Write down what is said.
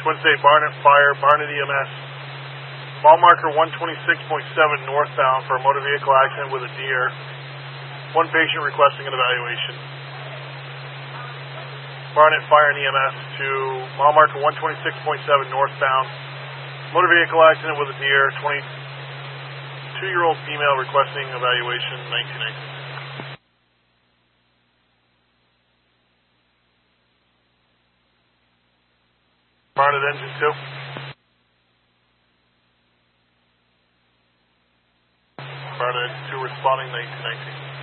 Twin State Barnet Fire, Barnet EMS. Mile marker 126.7 northbound for a motor vehicle accident with a deer. One patient requesting an evaluation. Barnet Fire and EMS to mile marker 126.7 northbound. Motor vehicle accident with a deer. 22-year-old female requesting evaluation, 1919. Barnet engine 2. Barnet engine 2 responding, 1919.